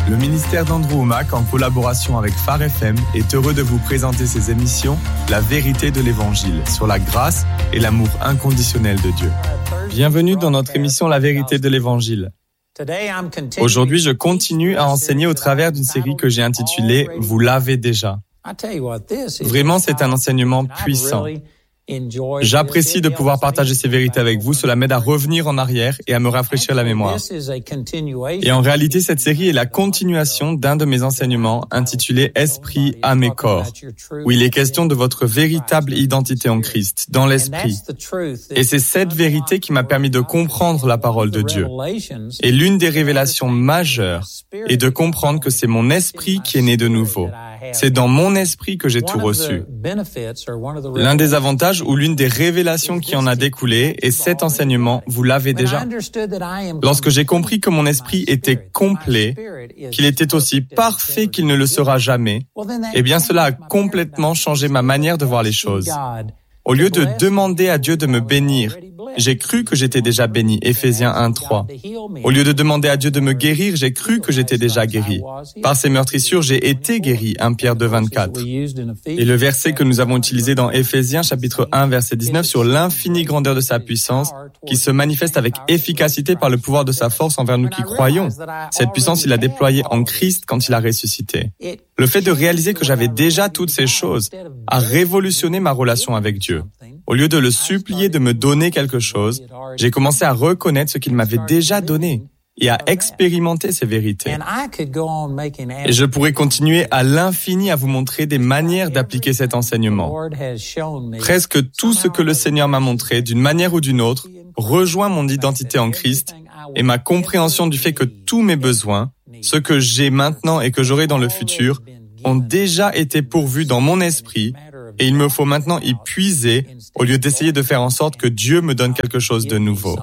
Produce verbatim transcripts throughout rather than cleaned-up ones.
Le ministère d'Andrew Wommack, en collaboration avec Phare F M, est heureux de vous présenter ses émissions « La vérité de l'Évangile » sur la grâce et l'amour inconditionnel de Dieu. Bienvenue dans notre émission « La vérité de l'Évangile ». Aujourd'hui, je continue à enseigner au travers d'une série que j'ai intitulée « Vous l'avez déjà ». Vraiment, c'est un enseignement puissant. J'apprécie de pouvoir partager ces vérités avec vous. Cela m'aide à revenir en arrière et à me rafraîchir la mémoire. Et en réalité, cette série est la continuation d'un de mes enseignements intitulé « Esprit, âme et corps », où il est question de votre véritable identité en Christ, dans l'Esprit. Et c'est cette vérité qui m'a permis de comprendre la parole de Dieu. Et l'une des révélations majeures est de comprendre que c'est mon esprit qui est né de nouveau. C'est dans mon esprit que j'ai tout reçu. L'un des avantages ou l'une des révélations qui en a découlé est cet enseignement, vous l'avez déjà. Lorsque j'ai compris que mon esprit était complet, qu'il était aussi parfait qu'il ne le sera jamais, eh bien cela a complètement changé ma manière de voir les choses. Au lieu de demander à Dieu de me bénir, j'ai cru que j'étais déjà béni, Éphésiens un trois. Au lieu de demander à Dieu de me guérir, j'ai cru que j'étais déjà guéri. Par ses meurtrissures, j'ai été guéri, premier Pierre deux vingt-quatre. Et le verset que nous avons utilisé dans Éphésiens, chapitre un, verset dix-neuf, sur l'infinie grandeur de sa puissance, qui se manifeste avec efficacité par le pouvoir de sa force envers nous qui croyons. Cette puissance, il l'a déployée en Christ quand il a ressuscité. Le fait de réaliser que j'avais déjà toutes ces choses a révolutionné ma relation avec Dieu. Au lieu de le supplier de me donner quelque chose, j'ai commencé à reconnaître ce qu'il m'avait déjà donné et à expérimenter ces vérités. Et je pourrais continuer à l'infini à vous montrer des manières d'appliquer cet enseignement. Presque tout ce que le Seigneur m'a montré, d'une manière ou d'une autre, rejoint mon identité en Christ et ma compréhension du fait que tous mes besoins, ce que j'ai maintenant et que j'aurai dans le futur, ont déjà été pourvus dans mon esprit et il me faut maintenant y puiser au lieu d'essayer de faire en sorte que Dieu me donne quelque chose de nouveau.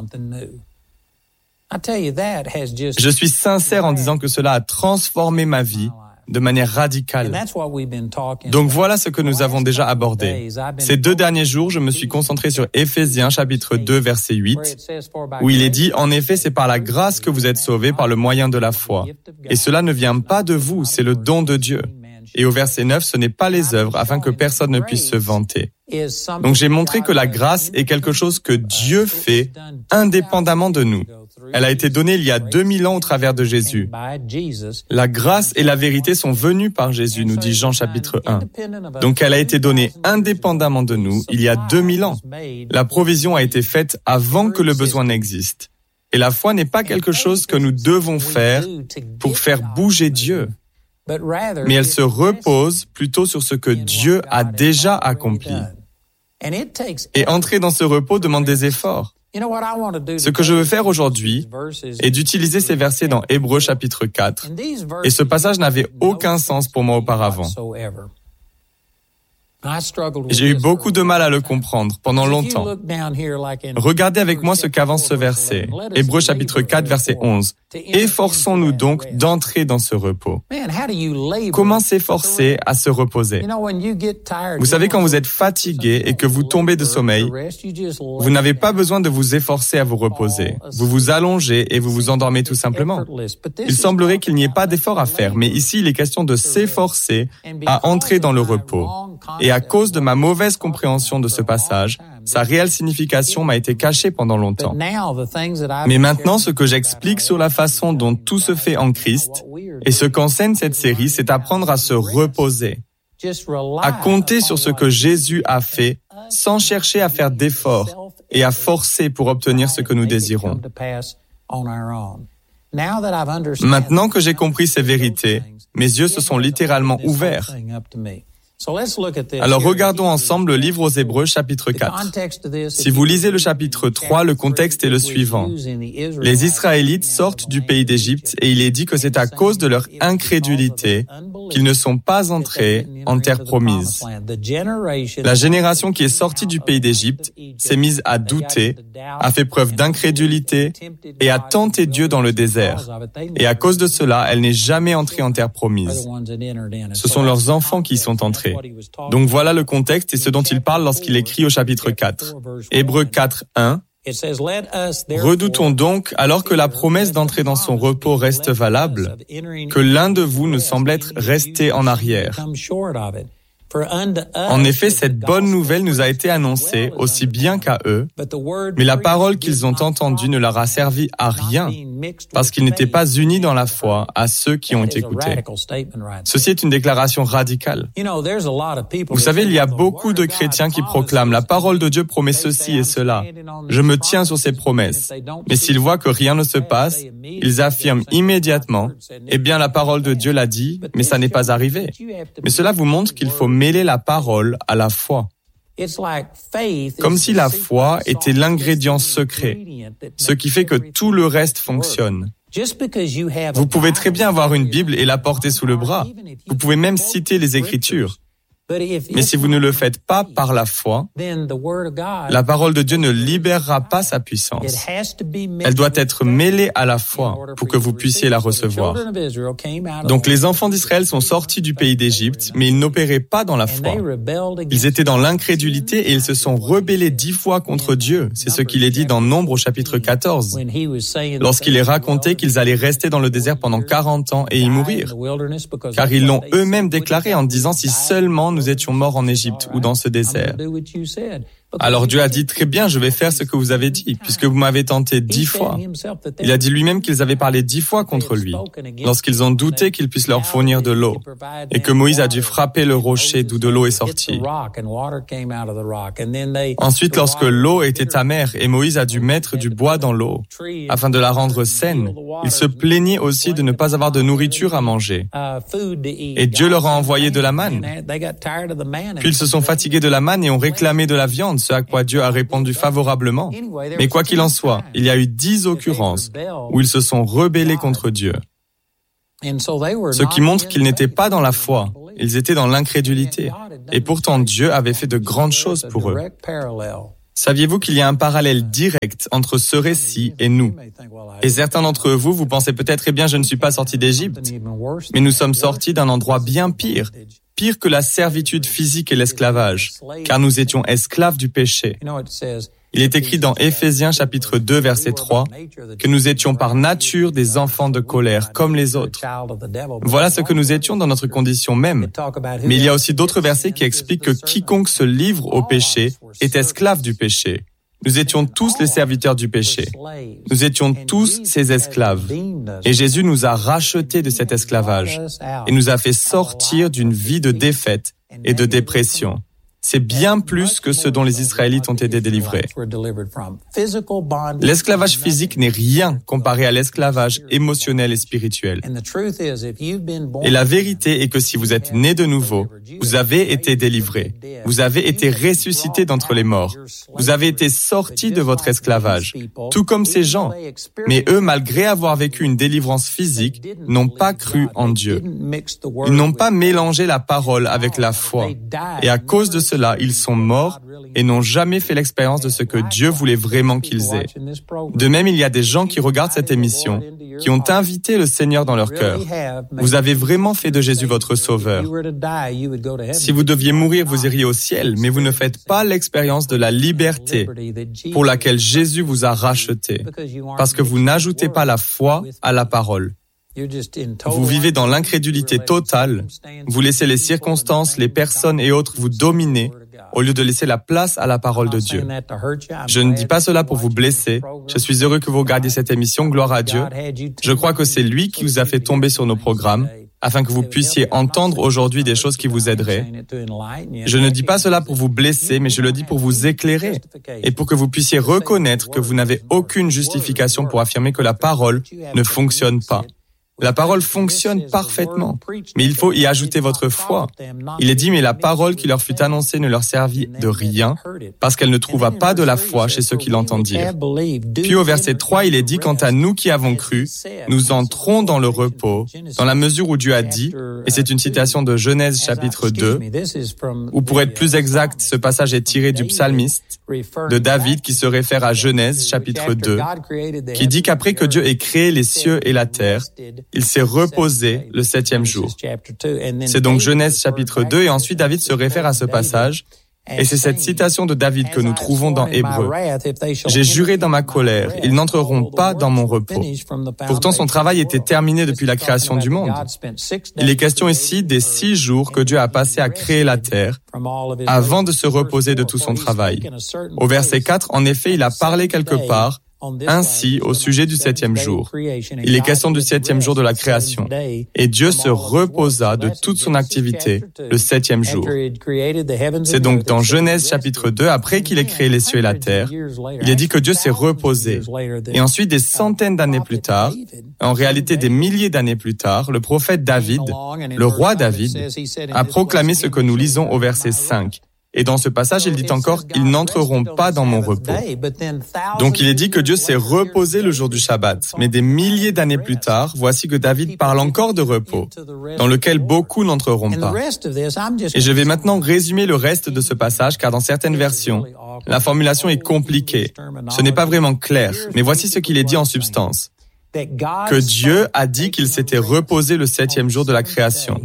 Je suis sincère en disant que cela a transformé ma vie de manière radicale. Donc voilà ce que nous avons déjà abordé. Ces deux derniers jours, je me suis concentré sur Éphésiens chapitre deux verset huit, où il est dit « En effet, c'est par la grâce que vous êtes sauvés par le moyen de la foi. Et cela ne vient pas de vous, c'est le don de Dieu. » Et au verset neuf, ce n'est pas les œuvres afin que personne ne puisse se vanter. Donc j'ai montré que la grâce est quelque chose que Dieu fait indépendamment de nous. Elle a été donnée il y a deux mille ans au travers de Jésus. La grâce et la vérité sont venues par Jésus, nous dit Jean chapitre un. Donc elle a été donnée indépendamment de nous il y a deux mille ans. La provision a été faite avant que le besoin n'existe. Et la foi n'est pas quelque chose que nous devons faire pour faire bouger Dieu. Mais elle se repose plutôt sur ce que Dieu a déjà accompli. Et entrer dans ce repos demande des efforts. Ce que je veux faire aujourd'hui est d'utiliser ces versets dans Hébreux chapitre quatre. Et ce passage n'avait aucun sens pour moi auparavant. J'ai eu beaucoup de mal à le comprendre pendant longtemps. Regardez avec moi ce qu'avance ce verset. Hébreux chapitre quatre, verset onze. Efforçons-nous donc d'entrer dans ce repos. Comment s'efforcer à se reposer? Vous savez, quand vous êtes fatigué et que vous tombez de sommeil, vous n'avez pas besoin de vous efforcer à vous reposer. Vous vous allongez et vous vous endormez tout simplement. Il semblerait qu'il n'y ait pas d'effort à faire, mais ici il est question de s'efforcer à entrer dans le repos. Et à cause de ma mauvaise compréhension de ce passage, sa réelle signification m'a été cachée pendant longtemps. Mais maintenant, ce que j'explique sur la façon dont tout se fait en Christ, et ce qu'enseigne cette série, c'est apprendre à se reposer, à compter sur ce que Jésus a fait, sans chercher à faire d'efforts et à forcer pour obtenir ce que nous désirons. Maintenant que j'ai compris ces vérités, mes yeux se sont littéralement ouverts. Alors regardons ensemble le livre aux Hébreux chapitre quatre. Si vous lisez le chapitre trois, le contexte est le suivant. Les Israélites sortent du pays d'Égypte et il est dit que c'est à cause de leur incrédulité qu'ils ne sont pas entrés en terre promise. La génération qui est sortie du pays d'Égypte s'est mise à douter, a fait preuve d'incrédulité et a tenté Dieu dans le désert. Et à cause de cela, elle n'est jamais entrée en terre promise. Ce sont leurs enfants qui y sont entrés. Donc voilà le contexte et ce dont il parle lorsqu'il écrit au chapitre quatre. Hébreux quatre, un. Redoutons donc, alors que la promesse d'entrer dans son repos reste valable, que l'un de vous ne semble être resté en arrière. En effet, cette bonne nouvelle nous a été annoncée aussi bien qu'à eux, mais la parole qu'ils ont entendue ne leur a servi à rien, parce qu'ils n'étaient pas unis dans la foi à ceux qui ont écouté. Ceci est une déclaration radicale. Vous savez, il y a beaucoup de chrétiens qui proclament « La parole de Dieu promet ceci et cela. Je me tiens sur ces promesses. » Mais s'ils voient que rien ne se passe, ils affirment immédiatement « Eh bien, la parole de Dieu l'a dit, mais ça n'est pas arrivé. » Mais cela vous montre qu'il faut mêler la parole à la foi. Comme si la foi était l'ingrédient secret, ce qui fait que tout le reste fonctionne. Vous pouvez très bien avoir une Bible et la porter sous le bras. Vous pouvez même citer les Écritures. Mais si vous ne le faites pas par la foi, la parole de Dieu ne libérera pas sa puissance. Elle doit être mêlée à la foi pour que vous puissiez la recevoir. Donc les enfants d'Israël sont sortis du pays d'Égypte, mais ils n'opéraient pas dans la foi. Ils étaient dans l'incrédulité et ils se sont rebellés dix fois contre Dieu. C'est ce qu'il est dit dans Nombre au chapitre quatorze, lorsqu'il est raconté qu'ils allaient rester dans le désert pendant quarante ans et y mourir. Car ils l'ont eux-mêmes déclaré en disant si seulement nous étions morts en Égypte ou dans ce désert. Alors Dieu a dit, très bien, je vais faire ce que vous avez dit, puisque vous m'avez tenté dix fois. Il a dit lui-même qu'ils avaient parlé dix fois contre lui, lorsqu'ils ont douté qu'il puisse leur fournir de l'eau, et que Moïse a dû frapper le rocher d'où de l'eau est sortie. Ensuite, lorsque l'eau était amère et Moïse a dû mettre du bois dans l'eau, afin de la rendre saine, il se plaignait aussi de ne pas avoir de nourriture à manger. Et Dieu leur a envoyé de la manne. Puis ils se sont fatigués de la manne et ont réclamé de la viande, ce à quoi Dieu a répondu favorablement. Mais quoi qu'il en soit, il y a eu dix occurrences où ils se sont rebellés contre Dieu. Ce qui montre qu'ils n'étaient pas dans la foi, ils étaient dans l'incrédulité. Et pourtant Dieu avait fait de grandes choses pour eux. Saviez-vous qu'il y a un parallèle direct entre ce récit et nous? Et certains d'entre vous, vous pensez peut-être, eh bien, je ne suis pas sorti d'Égypte, mais nous sommes sortis d'un endroit bien pire, pire que la servitude physique et l'esclavage, car nous étions esclaves du péché. Il est écrit dans Éphésiens chapitre deux, verset trois, que nous étions par nature des enfants de colère, comme les autres. Voilà ce que nous étions dans notre condition même. Mais il y a aussi d'autres versets qui expliquent que quiconque se livre au péché est esclave du péché. Nous étions tous les serviteurs du péché. Nous étions tous ses esclaves. Et Jésus nous a rachetés de cet esclavage et nous a fait sortir d'une vie de défaite et de dépression. C'est bien plus que ce dont les Israélites ont été délivrés. L'esclavage physique n'est rien comparé à l'esclavage émotionnel et spirituel. Et la vérité est que si vous êtes né de nouveau, vous avez été délivré. Vous avez été ressuscité d'entre les morts. Vous avez été sorti de votre esclavage, tout comme ces gens. Mais eux, malgré avoir vécu une délivrance physique, n'ont pas cru en Dieu. Ils n'ont pas mélangé la parole avec la foi. Et à cause de cela, ils sont morts et n'ont jamais fait l'expérience de ce que Dieu voulait vraiment qu'ils aient. De même, il y a des gens qui regardent cette émission, qui ont invité le Seigneur dans leur cœur. Vous avez vraiment fait de Jésus votre sauveur. Si vous deviez mourir, vous iriez au ciel, mais vous ne faites pas l'expérience de la liberté pour laquelle Jésus vous a racheté, parce que vous n'ajoutez pas la foi à la parole. Vous vivez dans l'incrédulité totale, vous laissez les circonstances, les personnes et autres vous dominer au lieu de laisser la place à la parole de Dieu. Je ne dis pas cela pour vous blesser, je suis heureux que vous regardiez cette émission, gloire à Dieu. Je crois que c'est lui qui vous a fait tomber sur nos programmes, afin que vous puissiez entendre aujourd'hui des choses qui vous aideraient. Je ne dis pas cela pour vous blesser, mais je le dis pour vous éclairer et pour que vous puissiez reconnaître que vous n'avez aucune justification pour affirmer que la parole ne fonctionne pas. La parole fonctionne parfaitement, mais il faut y ajouter votre foi. Il est dit, mais la parole qui leur fut annoncée ne leur servit de rien, parce qu'elle ne trouva pas de la foi chez ceux qui l'entendirent. Puis au verset trois, il est dit, quant à nous qui avons cru, nous entrons dans le repos, dans la mesure où Dieu a dit, et c'est une citation de Genèse chapitre deux, ou pour être plus exact, ce passage est tiré du psalmiste de David qui se réfère à Genèse chapitre deux, qui dit qu'après que Dieu ait créé les cieux et la terre, il s'est reposé le septième jour. C'est donc Genèse chapitre deux et ensuite David se réfère à ce passage Et c'est cette citation de David que nous trouvons dans Hébreux. « J'ai juré dans ma colère, ils n'entreront pas dans mon repos. » Pourtant, son travail était terminé depuis la création du monde. Il est question ici des six jours que Dieu a passés à créer la terre avant de se reposer de tout son travail. Au verset quatre, en effet, il a parlé quelque part ainsi au sujet du septième jour. Il est question du septième jour de la création. Et Dieu se reposa de toute son activité le septième jour. C'est donc dans Genèse chapitre deux, après qu'il ait créé les cieux et la terre, il est dit que Dieu s'est reposé. Et ensuite, des centaines d'années plus tard, en réalité des milliers d'années plus tard, le prophète David, le roi David, a proclamé ce que nous lisons au verset cinq. Et dans ce passage, il dit encore, « Ils n'entreront pas dans mon repos ». Donc il est dit que Dieu s'est reposé le jour du Shabbat. Mais des milliers d'années plus tard, voici que David parle encore de repos, dans lequel beaucoup n'entreront pas. Et je vais maintenant résumer le reste de ce passage, car dans certaines versions, la formulation est compliquée. Ce n'est pas vraiment clair, mais voici ce qu'il est dit en substance. Que Dieu a dit qu'il s'était reposé le septième jour de la création.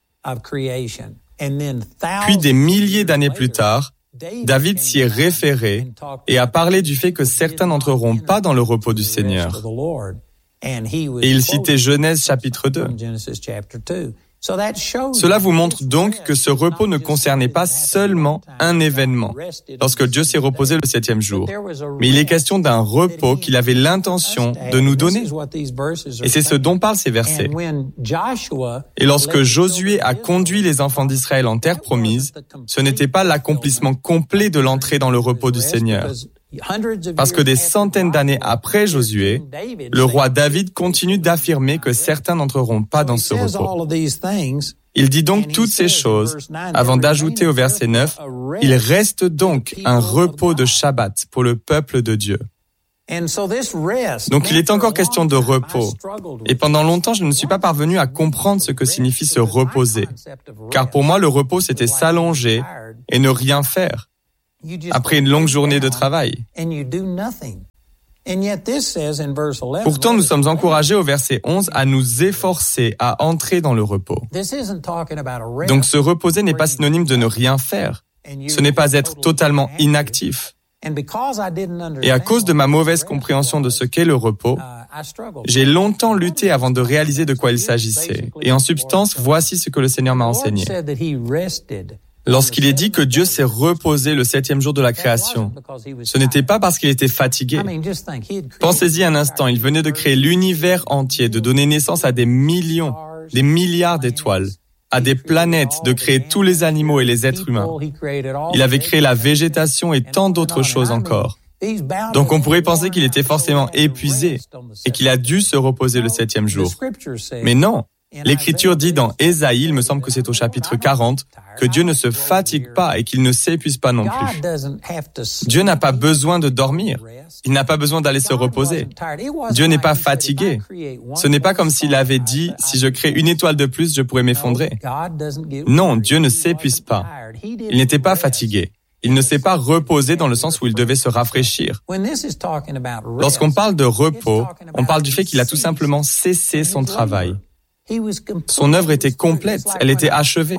Puis des milliers d'années plus tard, David s'y est référé et a parlé du fait que certains n'entreront pas dans le repos du Seigneur. Et il citait Genèse chapitre deux. Cela vous montre donc que ce repos ne concernait pas seulement un événement, lorsque Dieu s'est reposé le septième jour, mais il est question d'un repos qu'il avait l'intention de nous donner. Et c'est ce dont parlent ces versets. Et lorsque Josué a conduit les enfants d'Israël en terre promise, ce n'était pas l'accomplissement complet de l'entrée dans le repos du Seigneur. Parce que des centaines d'années après Josué, le roi David continue d'affirmer que certains n'entreront pas dans ce repos. Il dit donc toutes ces choses avant d'ajouter au verset neuf, « Il reste donc un repos de Shabbat pour le peuple de Dieu. » Donc il est encore question de repos. Et pendant longtemps, je ne suis pas parvenu à comprendre ce que signifie se reposer. Car pour moi, le repos, c'était s'allonger et ne rien faire après une longue journée de travail. Pourtant, nous sommes encouragés au verset onze à nous efforcer à entrer dans le repos. Donc, se reposer n'est pas synonyme de ne rien faire. Ce n'est pas être totalement inactif. Et à cause de ma mauvaise compréhension de ce qu'est le repos, j'ai longtemps lutté avant de réaliser de quoi il s'agissait. Et en substance, voici ce que le Seigneur m'a enseigné. Lorsqu'il est dit que Dieu s'est reposé le septième jour de la création, ce n'était pas parce qu'il était fatigué. Pensez-y un instant, il venait de créer l'univers entier, de donner naissance à des millions, des milliards d'étoiles, à des planètes, de créer tous les animaux et les êtres humains. Il avait créé la végétation et tant d'autres choses encore. Donc on pourrait penser qu'il était forcément épuisé et qu'il a dû se reposer le septième jour. Mais non. L'Écriture dit dans Ésaïe, il me semble que c'est au chapitre quarante, que Dieu ne se fatigue pas et qu'il ne s'épuise pas non plus. Dieu n'a pas besoin de dormir. Il n'a pas besoin d'aller se reposer. Dieu n'est pas fatigué. Ce n'est pas comme s'il avait dit, si je crée une étoile de plus, je pourrais m'effondrer. Non, Dieu ne s'épuise pas. Il n'était pas fatigué. Il ne s'est pas reposé dans le sens où il devait se rafraîchir. Lorsqu'on parle de repos, on parle du fait qu'il a tout simplement cessé son travail. Son œuvre était complète, elle était achevée.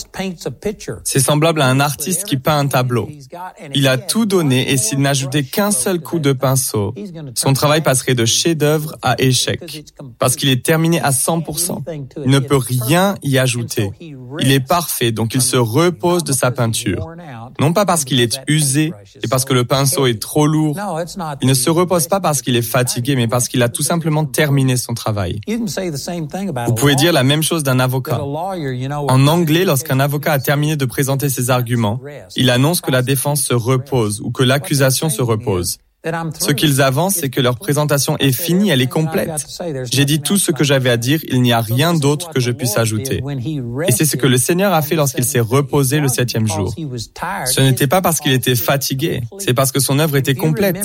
C'est semblable à un artiste qui peint un tableau. Il a tout donné et s'il n'ajoutait qu'un seul coup de pinceau, son travail passerait de chef-d'œuvre à échec, parce qu'il est terminé à cent pour cent. Il ne peut rien y ajouter. Il est parfait, donc il se repose de sa peinture. Non pas parce qu'il est usé et parce que le pinceau est trop lourd. Il ne se repose pas parce qu'il est fatigué, mais parce qu'il a tout simplement terminé son travail. Vous pouvez dire la même chose d'un avocat. En anglais, lorsqu'un avocat a terminé de présenter ses arguments, il annonce que la défense se repose ou que l'accusation se repose. Ce qu'ils avancent, c'est que leur présentation est finie, elle est complète. J'ai dit tout ce que j'avais à dire, il n'y a rien d'autre que je puisse ajouter. Et c'est ce que le Seigneur a fait lorsqu'il s'est reposé le septième jour. Ce n'était pas parce qu'il était fatigué, c'est parce que son œuvre était complète.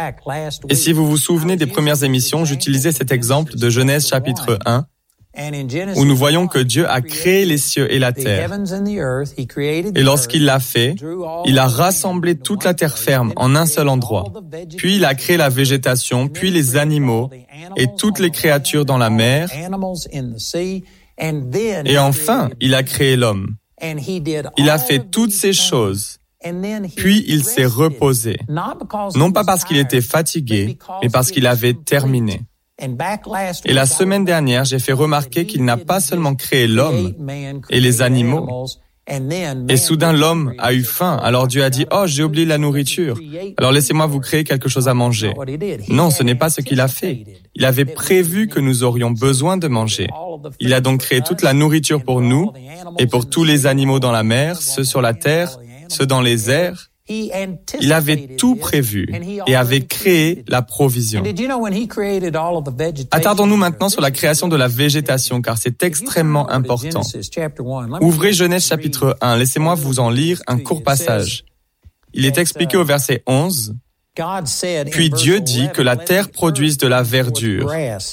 Et si vous vous souvenez des premières émissions, j'utilisais cet exemple de Genèse chapitre un, où nous voyons que Dieu a créé les cieux et la terre. Et lorsqu'il l'a fait, il a rassemblé toute la terre ferme en un seul endroit. Puis il a créé la végétation, puis les animaux et toutes les créatures dans la mer. Et enfin, il a créé l'homme. Il a fait toutes ces choses. Puis il s'est reposé, non pas parce qu'il était fatigué, mais parce qu'il avait terminé. Et la semaine dernière, j'ai fait remarquer qu'il n'a pas seulement créé l'homme et les animaux, et soudain l'homme a eu faim, alors Dieu a dit « Oh, j'ai oublié la nourriture, alors laissez-moi vous créer quelque chose à manger. » Non, ce n'est pas ce qu'il a fait. Il avait prévu que nous aurions besoin de manger. Il a donc créé toute la nourriture pour nous et pour tous les animaux dans la mer, ceux sur la terre, ceux dans les airs. Il avait tout prévu et avait créé la provision. Attardons-nous maintenant sur la création de la végétation, car c'est extrêmement important. Ouvrez Genèse chapitre un, laissez-moi vous en lire un court passage. Il est expliqué au verset onze, « Puis Dieu dit que la terre produise de la verdure,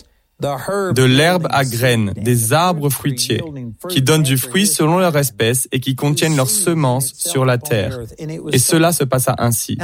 de l'herbe à graines, des arbres fruitiers, qui donnent du fruit selon leur espèce et qui contiennent leurs semences sur la terre. » Et cela se passa ainsi.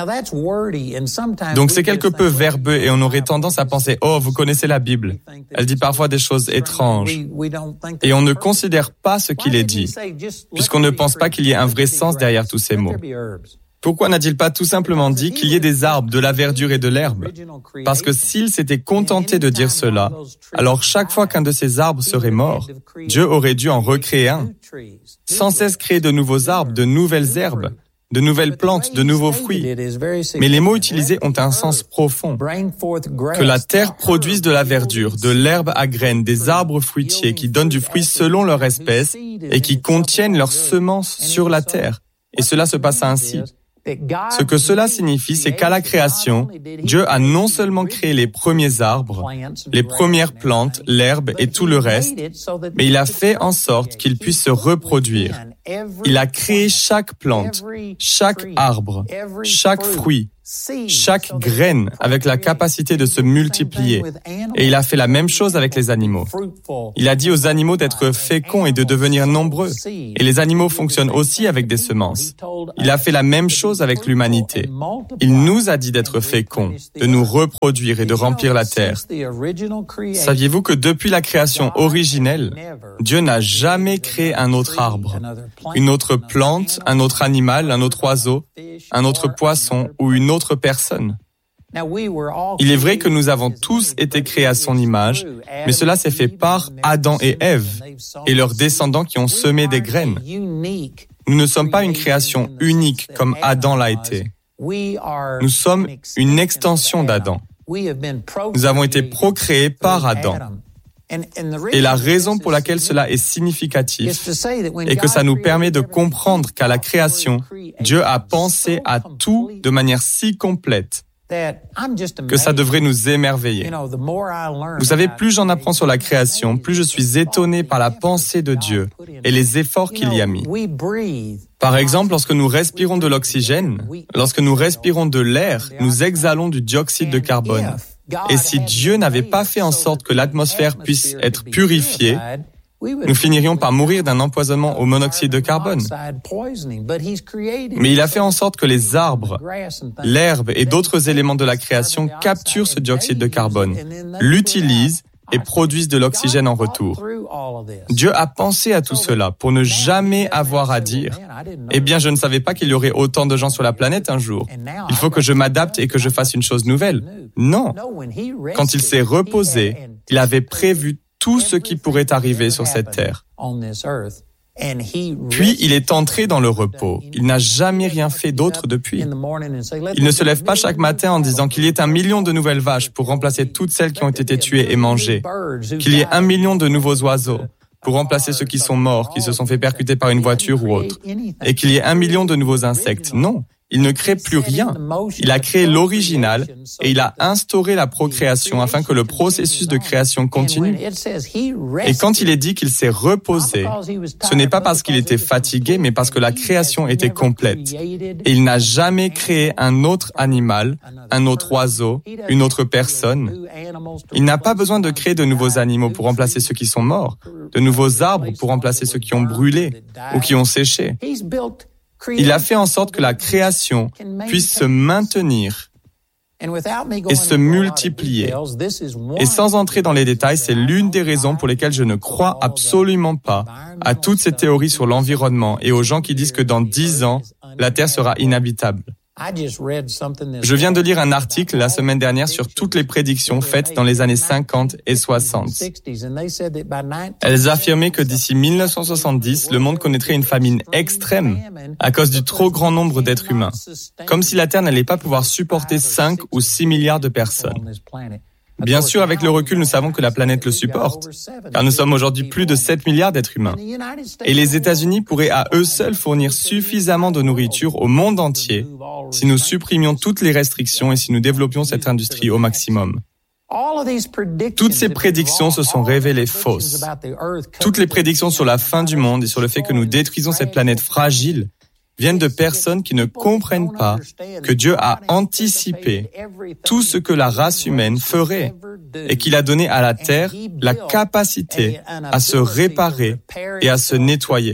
Donc c'est quelque peu verbeux et on aurait tendance à penser « Oh, vous connaissez la Bible. Elle dit parfois des choses étranges. » Et on ne considère pas ce qu'il est dit, puisqu'on ne pense pas qu'il y ait un vrai sens derrière tous ces mots. Pourquoi n'a-t-il pas tout simplement dit qu'il y ait des arbres, de la verdure et de l'herbe? Parce que s'il s'était contenté de dire cela, alors chaque fois qu'un de ces arbres serait mort, Dieu aurait dû en recréer un. Sans cesse créer de nouveaux arbres, de nouvelles herbes, de nouvelles plantes, de nouveaux fruits. Mais les mots utilisés ont un sens profond. Que la terre produise de la verdure, de l'herbe à graines, des arbres fruitiers qui donnent du fruit selon leur espèce et qui contiennent leurs semences sur la terre. Et cela se passa ainsi. Ce que cela signifie, c'est qu'à la création, Dieu a non seulement créé les premiers arbres, les premières plantes, l'herbe et tout le reste, mais il a fait en sorte qu'ils puissent se reproduire. Il a créé chaque plante, chaque arbre, chaque fruit, chaque graine avec la capacité de se multiplier. Et il a fait la même chose avec les animaux. Il a dit aux animaux d'être féconds et de devenir nombreux. Et les animaux fonctionnent aussi avec des semences. Il a fait la même chose avec l'humanité. Il nous a dit d'être féconds, de nous reproduire et de remplir la terre. Saviez-vous que depuis la création originelle, Dieu n'a jamais créé un autre arbre, une autre plante, un autre animal, un autre oiseau, un autre poisson ou une autre personne. Il est vrai que nous avons tous été créés à son image, mais cela s'est fait par Adam et Ève et leurs descendants qui ont semé des graines. Nous ne sommes pas une création unique comme Adam l'a été. Nous sommes une extension d'Adam. Nous avons été procréés par Adam. Et la raison pour laquelle cela est significatif est que ça nous permet de comprendre qu'à la création, Dieu a pensé à tout de manière si complète que ça devrait nous émerveiller. Vous savez, plus j'en apprends sur la création, plus je suis étonné par la pensée de Dieu et les efforts qu'il y a mis. Par exemple, lorsque nous respirons de l'oxygène, lorsque nous respirons de l'air, nous exhalons du dioxyde de carbone. Et si Dieu n'avait pas fait en sorte que l'atmosphère puisse être purifiée, nous finirions par mourir d'un empoisonnement au monoxyde de carbone. Mais il a fait en sorte que les arbres, l'herbe et d'autres éléments de la création capturent ce dioxyde de carbone, l'utilisent et produisent de l'oxygène en retour. Dieu a pensé à tout cela pour ne jamais avoir à dire « Eh bien, je ne savais pas qu'il y aurait autant de gens sur la planète un jour. Il faut que je m'adapte et que je fasse une chose nouvelle. » Non. Quand il s'est reposé, il avait prévu tout ce qui pourrait arriver sur cette terre. Puis il est entré dans le repos. Il n'a jamais rien fait d'autre depuis. Il ne se lève pas chaque matin en disant qu'il y ait un million de nouvelles vaches pour remplacer toutes celles qui ont été tuées et mangées, qu'il y ait un million de nouveaux oiseaux pour remplacer ceux qui sont morts, qui se sont fait percuter par une voiture ou autre, et qu'il y ait un million de nouveaux insectes. Non. Il ne crée plus rien. Il a créé l'original et il a instauré la procréation afin que le processus de création continue. Et quand il est dit qu'il s'est reposé, ce n'est pas parce qu'il était fatigué, mais parce que la création était complète. Et il n'a jamais créé un autre animal, un autre oiseau, une autre personne. Il n'a pas besoin de créer de nouveaux animaux pour remplacer ceux qui sont morts, de nouveaux arbres pour remplacer ceux qui ont brûlé ou qui ont séché. Il a fait en sorte que la création puisse se maintenir et se multiplier. Et sans entrer dans les détails, c'est l'une des raisons pour lesquelles je ne crois absolument pas à toutes ces théories sur l'environnement et aux gens qui disent que dans dix ans, la terre sera inhabitable. Je viens de lire un article la semaine dernière sur toutes les prédictions faites dans les années cinquante et soixante. Elles affirmaient que d'ici mille neuf cent soixante-dix, le monde connaîtrait une famine extrême à cause du trop grand nombre d'êtres humains, comme si la Terre n'allait pas pouvoir supporter cinq ou six milliards de personnes. Bien sûr, avec le recul, nous savons que la planète le supporte, car nous sommes aujourd'hui plus de sept milliards d'êtres humains. Et les États-Unis pourraient à eux seuls fournir suffisamment de nourriture au monde entier si nous supprimions toutes les restrictions et si nous développions cette industrie au maximum. Toutes ces prédictions se sont révélées fausses. Toutes les prédictions sur la fin du monde et sur le fait que nous détruisons cette planète fragile viennent de personnes qui ne comprennent pas que Dieu a anticipé tout ce que la race humaine ferait et qu'il a donné à la Terre la capacité à se réparer et à se nettoyer.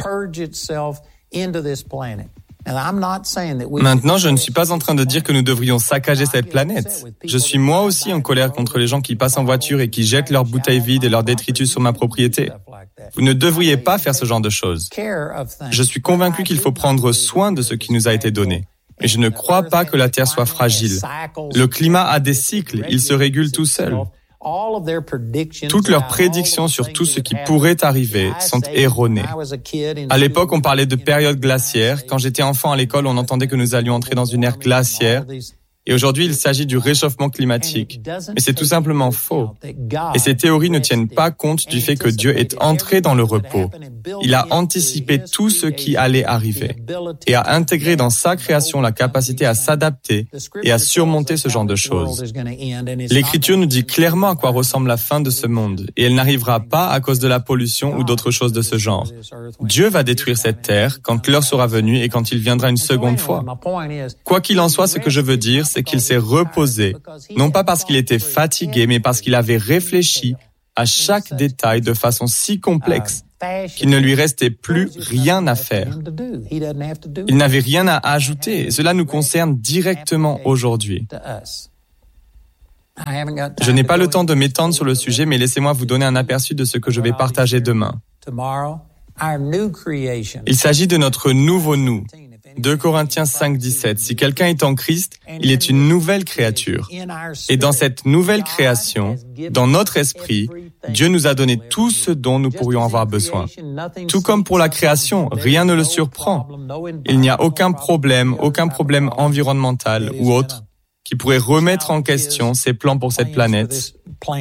Maintenant, je ne suis pas en train de dire que nous devrions saccager cette planète. Je suis moi aussi en colère contre les gens qui passent en voiture et qui jettent leurs bouteilles vides et leurs détritus sur ma propriété. Vous ne devriez pas faire ce genre de choses. Je suis convaincu qu'il faut prendre soin de ce qui nous a été donné. Et je ne crois pas que la Terre soit fragile. Le climat a des cycles, il se régule tout seul. Toutes leurs prédictions sur tout ce qui pourrait arriver sont erronées. À l'époque, on parlait de période glaciaire. Quand j'étais enfant à l'école, on entendait que nous allions entrer dans une ère glaciaire. Et aujourd'hui, il s'agit du réchauffement climatique. Mais c'est tout simplement faux. Et ces théories ne tiennent pas compte du fait que Dieu est entré dans le repos. Il a anticipé tout ce qui allait arriver et a intégré dans sa création la capacité à s'adapter et à surmonter ce genre de choses. L'Écriture nous dit clairement à quoi ressemble la fin de ce monde et elle n'arrivera pas à cause de la pollution ou d'autres choses de ce genre. Dieu va détruire cette terre quand l'heure sera venue et quand il viendra une seconde fois. Quoi qu'il en soit, ce que je veux dire, c'est qu'il s'est reposé, non pas parce qu'il était fatigué, mais parce qu'il avait réfléchi à chaque détail de façon si complexe qu'il ne lui restait plus rien à faire. Il n'avait rien à ajouter. Cela nous concerne directement aujourd'hui. Je n'ai pas le temps de m'étendre sur le sujet, mais laissez-moi vous donner un aperçu de ce que je vais partager demain. Il s'agit de notre nouveau nous. deux Corinthiens cinq, dix-sept. Si quelqu'un est en Christ, il est une nouvelle créature. Et dans cette nouvelle création, dans notre esprit, Dieu nous a donné tout ce dont nous pourrions avoir besoin. Tout comme pour la création, rien ne le surprend. Il n'y a aucun problème, aucun problème environnemental ou autre qui pourrait remettre en question ses plans pour cette planète.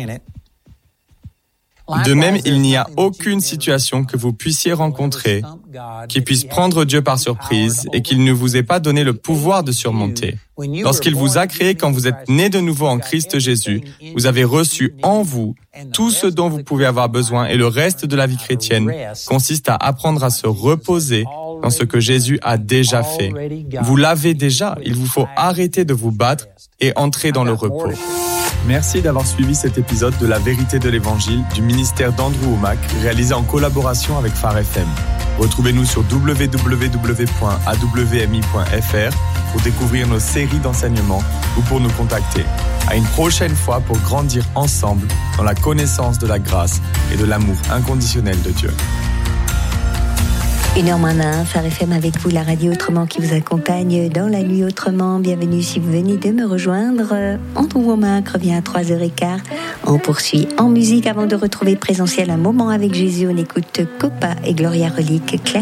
De même, il n'y a aucune situation que vous puissiez rencontrer qui puisse prendre Dieu par surprise et qu'il ne vous ait pas donné le pouvoir de surmonter. Lorsqu'il vous a créé quand vous êtes né de nouveau en Christ Jésus, vous avez reçu en vous tout ce dont vous pouvez avoir besoin et le reste de la vie chrétienne consiste à apprendre à se reposer dans ce que Jésus a déjà fait. Vous l'avez déjà, il vous faut arrêter de vous battre et entrer dans le repos. Merci d'avoir suivi cet épisode de La Vérité de l'Évangile du ministère d'Andrew Wommack, réalisé en collaboration avec Phare F M. Retrouvez-nous sur w w w point a w m i point f r pour découvrir nos séries d'enseignements ou pour nous contacter. À une prochaine fois pour grandir ensemble dans la connaissance de la grâce et de l'amour inconditionnel de Dieu. Une heure moins un, Phare F M avec vous, la radio autrement qui vous accompagne dans la nuit autrement. Bienvenue si vous venez de me rejoindre. Andrew Wommack revient à trois heures quinze. On poursuit en musique avant de retrouver Présentiel, un moment avec Jésus. On écoute Copa et Gloria Relique, Claire